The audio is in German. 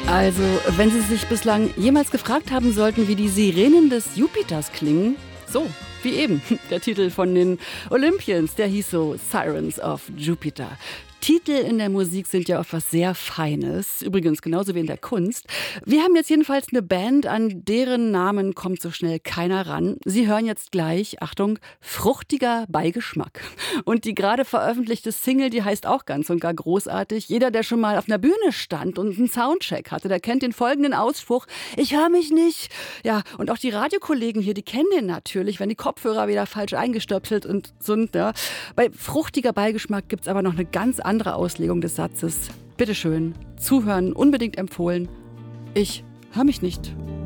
Also, wenn Sie sich bislang jemals gefragt haben sollten, wie die Sirenen des Jupiters klingen, so wie eben. Der Titel von den Olympians, der hieß so Sirens of Jupiter. Titel in der Musik sind ja oft was sehr Feines, übrigens genauso wie in der Kunst. Wir haben jetzt jedenfalls eine Band, an deren Namen kommt so schnell keiner ran. Sie hören jetzt gleich, Achtung, fruchtiger Beigeschmack. Und die gerade veröffentlichte Single, die heißt auch ganz und gar großartig. Jeder, der schon mal auf einer Bühne stand und einen Soundcheck hatte, der kennt den folgenden Ausspruch: Ich höre mich nicht. Ja, und auch die Radiokollegen hier, die kennen den natürlich, wenn die Kopfhörer wieder falsch eingestöpselt und sind. Ja. Bei fruchtiger Beigeschmack gibt es aber noch eine ganz andere Auslegung des Satzes. Bitteschön, zuhören, unbedingt empfohlen. Ich höre mich nicht.